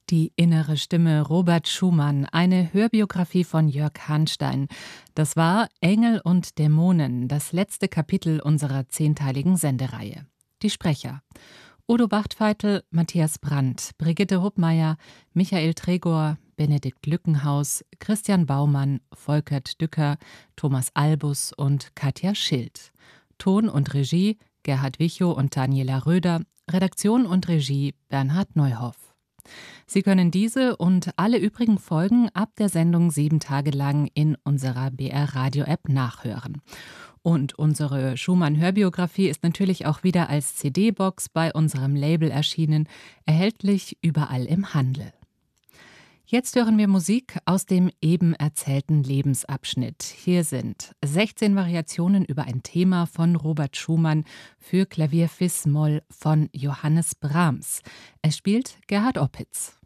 Die innere Stimme Robert Schumann, eine Hörbiografie von Jörg Hanstein. Das war Engel und Dämonen, das letzte Kapitel unserer 10-teiligen Sendereihe. Die Sprecher: Udo Wachtfeitel, Matthias Brandt, Brigitte Huppmeier, Michael Tregor, Benedikt Lückenhaus, Christian Baumann, Volkert Dücker, Thomas Albus und Katja Schild. Ton und Regie Gerhard Wichow und Daniela Röder, Redaktion und Regie Bernhard Neuhoff. Sie können diese und alle übrigen Folgen ab der Sendung 7 Tage lang in unserer BR-Radio-App nachhören. Und unsere Schumann-Hörbiografie ist natürlich auch wieder als CD-Box bei unserem Label erschienen, erhältlich überall im Handel. Jetzt hören wir Musik aus dem eben erzählten Lebensabschnitt. Hier sind 16 Variationen über ein Thema von Robert Schumann für Klavier Fis-Moll von Johannes Brahms. Es spielt Gerhard Opitz.